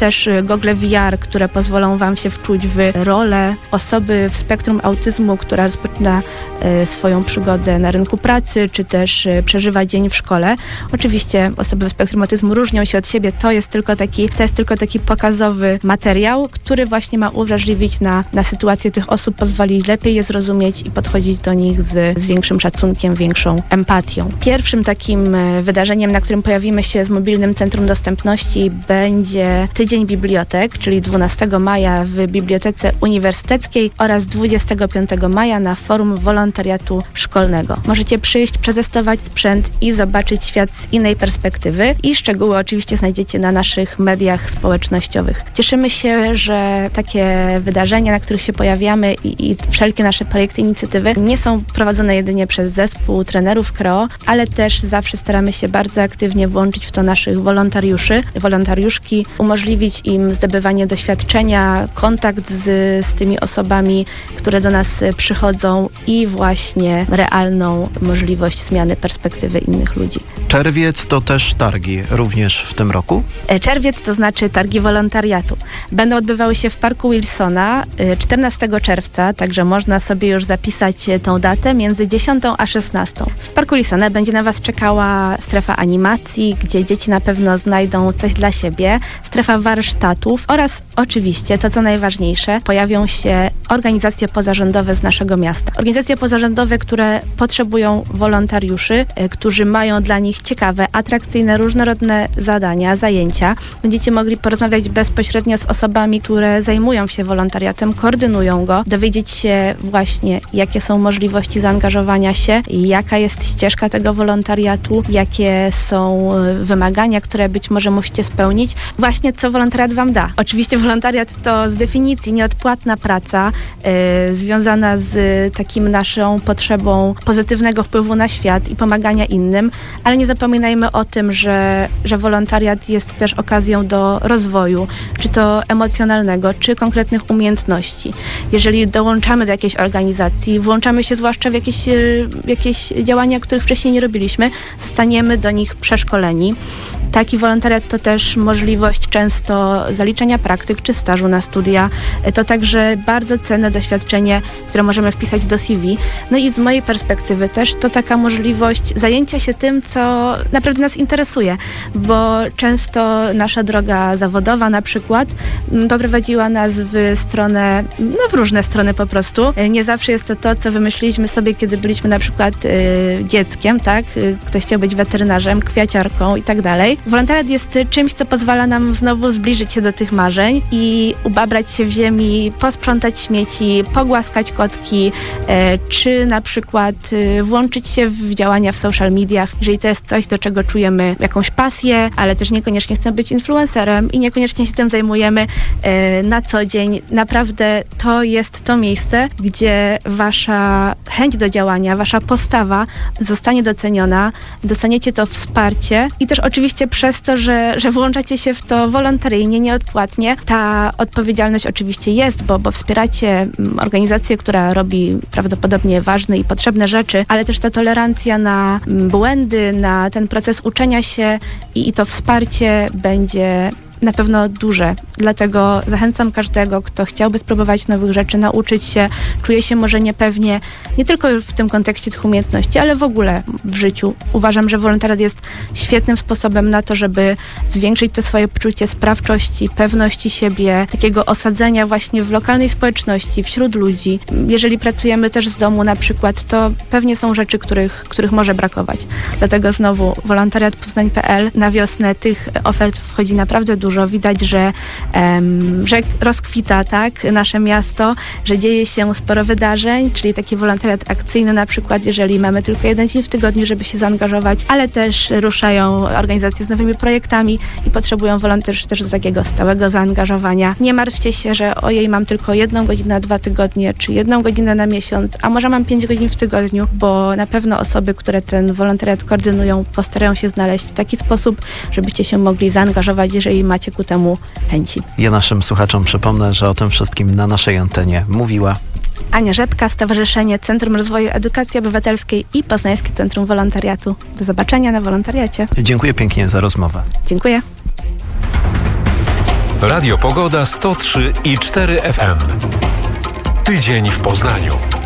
też gogle VR, które pozwolą Wam się wczuć w rolę osoby w spektrum autyzmu, która rozpoczyna swoją przygodę na rynku pracy, czy też przeżywa dzień w szkole. Oczywiście osoby w spektrum autyzmu różnią się od siebie. To jest tylko taki pokazowy materiał, który właśnie ma uwrażliwić na sytuację tych osób, pozwolić lepiej je zrozumieć i podchodzić do nich z większym szacunkiem, większą empatią. Pierwszym takim wydarzeniem, na którym pojawimy się z Mobilnym Centrum Dostępności, będzie Tydzień Bibliotek, czyli 12 maja w Bibliotece Uniwersyteckiej oraz 25 maja na Forum Wolontariatu Szkolnego. Możecie przyjść, przetestować sprzęt i zobaczyć świat z innej perspektywy i szczegóły oczywiście znajdziecie na naszych mediach społecznościowych. Cieszymy się, że takie wydarzenia, na których się pojawiamy i wszelkie nasze projekty, inicjatywy nie są prowadzone jedynie przez zespół trenerów KRO, ale też zawsze staramy się bardzo aktywnie włączyć w to naszych wolontariuszy, wolontariuszki, umożliwić im zdobywanie doświadczenia, kontakt z tymi osobami, które do nas przychodzą i właśnie realną możliwość zmiany perspektywy innych ludzi. Czerwiec to też targi, również w tym roku? Czerwiec to znaczy targi wolontariatu. Będą odbywały się w Parku Wilsona 14 czerwca, także można sobie już zapisać tą datę między 10 a 16. W Parku Wilsona będzie na Was czekała strefa animacji, gdzie dzieci na pewno znajdą coś dla siebie, strefa warsztatów oraz oczywiście, to co najważniejsze, pojawią się organizacje pozarządowe z naszego miasta. Organizacje pozarządowe, które potrzebują wolontariuszy, którzy mają dla nich ciekawe, atrakcyjne, różnorodne zadania, zajęcia. Będziecie mogli porozmawiać bezpośrednio z osobami, które zajmują się wolontariatem, koordynują go, dowiedzieć się właśnie, jakie są możliwości zaangażowania się, jaka jest ścieżka tego wolontariatu, jakie są wymagania, które być może musicie spełnić. Właśnie co wolontariat Wam da. Oczywiście wolontariat to z definicji nieodpłatna praca związana z takim naszą potrzebą pozytywnego wpływu na świat i pomagania innym, ale nie zapominajmy o tym, że wolontariat jest też okazją do rozwoju, czy to emocjonalnego, czy konkretnych umiejętności. Jeżeli dołączamy do jakiejś organizacji, włączamy się zwłaszcza w jakieś działania, których wcześniej nie robiliśmy, zostaniemy do nich przeszkoleni. Taki wolontariat to też możliwość często zaliczenia praktyk czy stażu na studia. To także bardzo cenne doświadczenie, które możemy wpisać do CV. No i z mojej perspektywy też to taka możliwość zajęcia się tym, co naprawdę nas interesuje, bo często nasza droga zawodowa na przykład poprowadziła nas w różne strony po prostu. Nie zawsze jest to, co wymyśliliśmy sobie, kiedy byliśmy na przykład dzieckiem, tak? Ktoś chciał być weterynarzem, kwiaciarką i tak dalej. Wolontariat jest czymś, co pozwala nam znowu zbliżyć się do tych marzeń i ubabrać się w ziemi, posprzątać śmieci, pogłaskać kotki, czy na przykład włączyć się w działania w social mediach, jeżeli to jest coś, do czego czujemy jakąś pasję, ale też niekoniecznie chcemy być influencerem i niekoniecznie się tym zajmujemy na co dzień. Naprawdę to jest to miejsce, gdzie Wasza chęć do działania, Wasza postawa zostanie doceniona, dostaniecie to wsparcie i też oczywiście przez to, że włączacie się w to wolontaryjnie, nieodpłatnie. Ta odpowiedzialność oczywiście jest, bo wspieracie organizację, która robi prawdopodobnie ważne i potrzebne rzeczy, ale też ta tolerancja na błędy, na ten proces uczenia się i to wsparcie będzie na pewno duże. Dlatego zachęcam każdego, kto chciałby spróbować nowych rzeczy, nauczyć się, czuje się może niepewnie, nie tylko w tym kontekście tych umiejętności, ale w ogóle w życiu. Uważam, że wolontariat jest świetnym sposobem na to, żeby zwiększyć to swoje poczucie sprawczości, pewności siebie, takiego osadzenia właśnie w lokalnej społeczności, wśród ludzi. Jeżeli pracujemy też z domu na przykład, to pewnie są rzeczy, których może brakować. Dlatego znowu wolontariatpoznań.pl na wiosnę tych ofert wchodzi naprawdę dużo. Widać, że rozkwita tak nasze miasto, że dzieje się sporo wydarzeń, czyli taki wolontariat akcyjny na przykład, jeżeli mamy tylko jeden dzień w tygodniu, żeby się zaangażować, ale też ruszają organizacje z nowymi projektami i potrzebują wolontariuszy też do takiego stałego zaangażowania. Nie martwcie się, że ojej, mam tylko 1 godzinę na 2 tygodnie, czy 1 godzinę na miesiąc, a może mam 5 godzin w tygodniu, bo na pewno osoby, które ten wolontariat koordynują, postarają się znaleźć taki sposób, żebyście się mogli zaangażować, jeżeli macie ku temu chęci. Ja naszym słuchaczom przypomnę, że o tym wszystkim na naszej antenie mówiła Ania Rzepka, Stowarzyszenie Centrum Rozwoju Edukacji Obywatelskiej i Poznańskie Centrum Wolontariatu. Do zobaczenia na wolontariacie. Dziękuję pięknie za rozmowę. Dziękuję. Radio Pogoda 103,4 FM. Tydzień w Poznaniu.